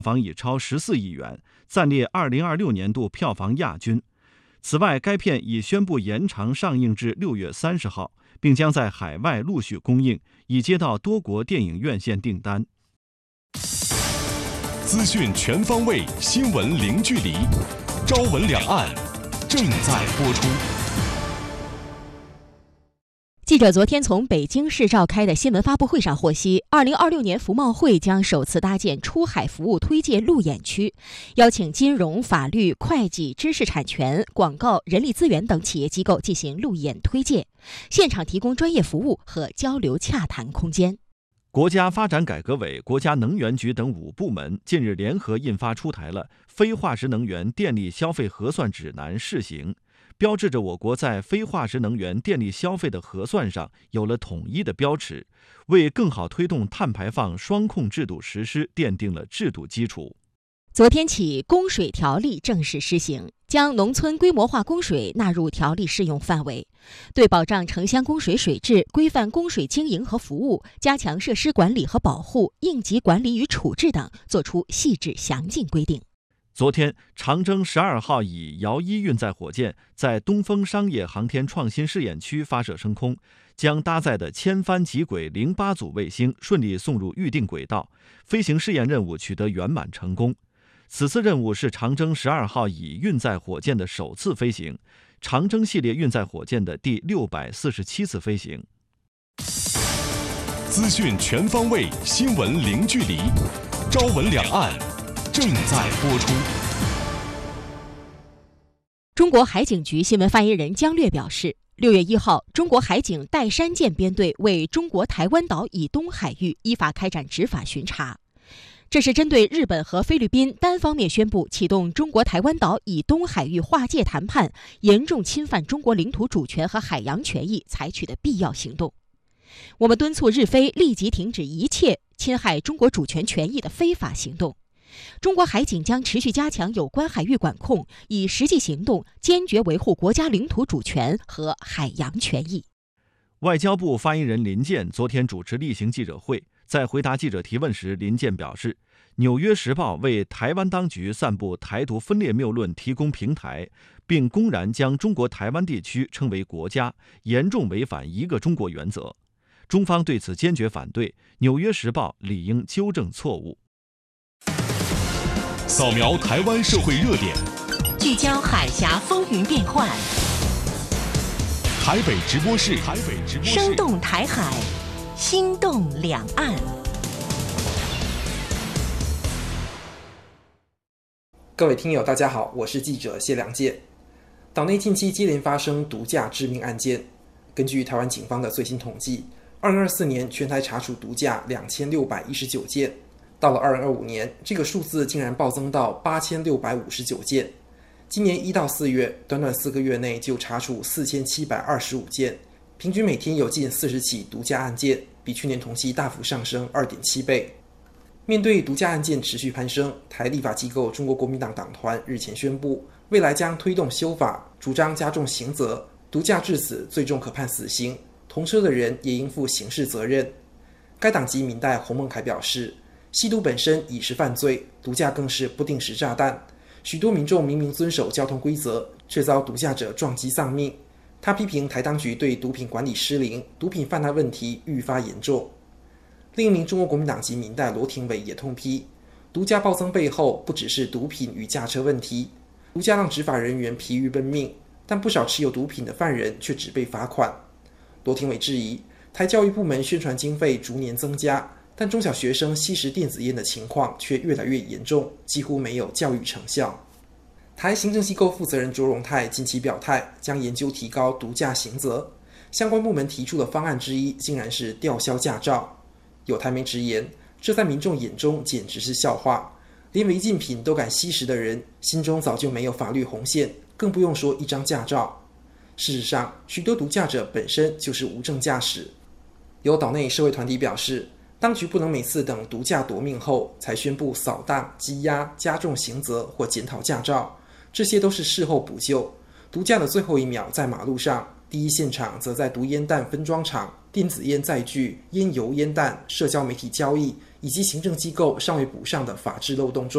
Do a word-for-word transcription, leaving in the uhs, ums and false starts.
房已超十四亿元，暂列二零二六年度票房亚军。此外，该片已宣布延长上映至六月三十号，并将在海外陆续公映，已接到多国电影院线订单。 资讯全方位，新闻零距离，朝闻两岸正在播出。 记者昨天从北京市召开的新闻发布会上获悉，二零二六年服贸会将首次搭建出海服务推介路演区，邀请金融、法律、会计、知识产权、广告、人力资源等企业机构进行路演推介，现场提供专业服务和交流洽谈空间。 国家发展改革委、国家能源局等五部门近日联合印发出台了《非化石能源电力消费核算指南（试行）》，标志着我国在非化石能源电力消费的核算上有了统一的标尺，为更好推动碳排放双控制度实施奠定了制度基础。 昨天起，供水条例正式施行，将农村规模化供水纳入条例适用范围，对保障城乡供水水质、规范供水经营和服务、加强设施管理和保护、应急管理与处置等作出细致详尽规定。 昨天，长征十二号乙遥一运载火箭在东风商业航天创新试验区发射升空，将搭载的千帆极轨零八组卫星顺利送入预定轨道，飞行试验任务取得圆满成功。此次任务是长征十二号乙运载火箭的首次飞行，长征系列运载火箭的第六百四十七次飞行。 资讯全方位，新闻零距离，朝闻两岸正在播出。 中国海警局新闻发言人姜略表示，六月一号，中国海警岱山舰编队为中国台湾岛以东海域依法开展执法巡查。这是针对日本和菲律宾单方面宣布启动中国台湾岛以东海域划界谈判，严重侵犯中国领土主权和海洋权益采取的必要行动。我们敦促日菲立即停止一切侵害中国主权权益的非法行动。中国海警将持续加强有关海域管控，以实际行动坚决维护国家领土主权和海洋权益。 外交部发言人林健昨天主持例行记者会，在回答记者提问时，林健表示，《纽约时报》为台湾当局散布台独分裂谬论提供平台，并公然将中国台湾地区称为国家，严重违反一个中国原则。中方对此坚决反对，《纽约时报》理应纠正错误。 扫描台湾社会热点， 聚焦海峡风云变幻， 台北直播室，台北直播室， 生动台海，心动两岸。 各位听友大家好，我是记者谢良介。岛内近期接连发生毒驾致命案件，根据台湾警方的最新统计，二零二四年全台查处毒驾两千六百一十九件，到了二零二五年，这个数字竟然暴增到八千六百五十九件。今年一到四月，短短四个月内就查处四千七百二十五件，平均每天有近四十起毒驾案件，比去年同期大幅上升二点七倍。面对毒驾案件持续攀升，台立法机构中国国民党党团日前宣布，未来将推动修法，主张加重刑责，毒驾致死最重可判死刑，同车的人也应负刑事责任。该党籍民代洪孟凯表示，吸毒本身已是犯罪，毒驾更是不定时炸弹。许多民众明明遵守交通规则，却遭毒驾者撞击丧命。他批评台当局对毒品管理失灵，毒品泛滥问题愈发严重。另一名中国国民党籍民代罗廷伟也痛批，毒驾暴增背后不只是毒品与驾车问题，毒驾让执法人员疲于奔命，但不少持有毒品的犯人却只被罚款。罗廷伟质疑，台教育部门宣传经费逐年增加，但中小学生吸食电子烟的情况却越来越严重，几乎没有教育成效。台行政机构负责人卓荣泰近期表态，将研究提高毒驾刑责。相关部门提出的方案之一，竟然是吊销驾照。有台媒直言，这在民众眼中简直是笑话。连违禁品都敢吸食的人，心中早就没有法律红线，更不用说一张驾照。事实上，许多毒驾者本身就是无证驾驶。有岛内社会团体表示，当局不能每次等毒驾夺命后才宣布扫荡、羁押、加重刑责或检讨驾照，这些都是事后补救。毒驾的最后一秒在马路上，第一现场则在毒烟弹分装厂、电子烟载具、烟油烟弹、社交媒体交易以及行政机构尚未补上的法制漏洞中。